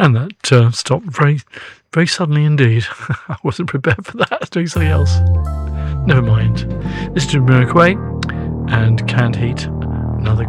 And that stopped very, very suddenly indeed. I wasn't prepared for that. Doing something else. Never mind. This is Jamiroquai and Canned Heat.